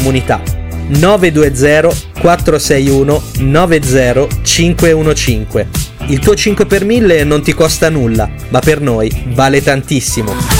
comunità. 920 461 90515. Il tuo 5 per 1000 non ti costa nulla, ma per noi vale tantissimo.